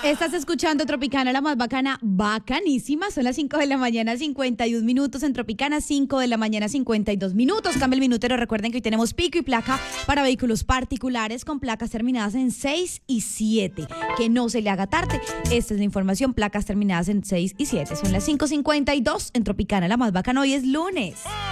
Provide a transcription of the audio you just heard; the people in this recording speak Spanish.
Estás escuchando Tropicana, la más bacana, bacanísima. Son las 5 de la mañana, 51 minutos. En Tropicana, 5 de la mañana, 52 minutos. Cambia el minutero. Recuerden que hoy tenemos pico y placa para vehículos particulares con placas terminadas en 6 y 7. Que no se le haga tarde. Esta es la información. Placas terminadas en 6 y 7. Son las 5:52 en Tropicana, la más bacana. Hoy es lunes.